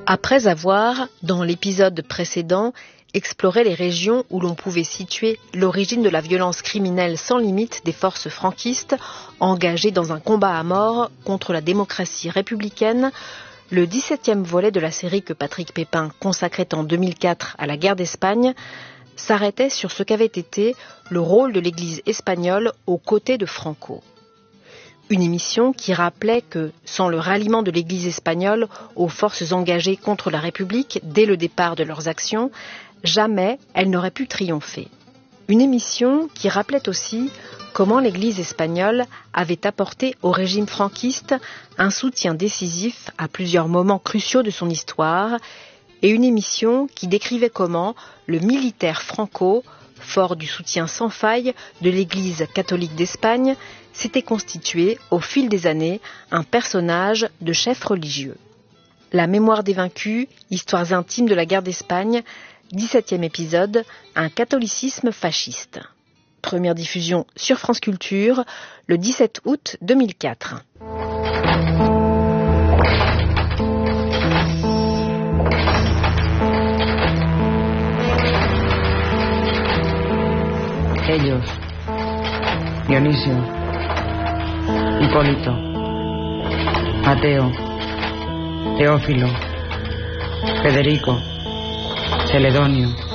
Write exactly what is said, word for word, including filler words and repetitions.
Après avoir, dans l'épisode précédent, exploré les régions où l'on pouvait situer l'origine de la violence criminelle sans limite des forces franquistes engagées dans un combat à mort contre la démocratie républicaine, le dix-septième volet de la série que Patrick Pépin consacrait en deux mille quatre à la guerre d'Espagne s'arrêtait sur ce qu'avait été le rôle de l'Église espagnole aux côtés de Franco. Une émission qui rappelait que, sans le ralliement de l'Église espagnole aux forces engagées contre la République dès le départ de leurs actions, jamais elle n'aurait pu triompher. Une émission qui rappelait aussi comment l'Église espagnole avait apporté au régime franquiste un soutien décisif à plusieurs moments cruciaux de son histoire, et une émission qui décrivait comment le militaire Franco, fort du soutien sans faille de l'Église catholique d'Espagne, s'était constitué, au fil des années, un personnage de chef religieux. La mémoire des vaincus, histoires intimes de la guerre d'Espagne, dix-septième épisode, un catholicisme fasciste. Première diffusion sur France Culture, le dix-sept août deux mille quatre. Ellos, Dionisio, Hipólito, Mateo, Teófilo, Federico, Celedonio,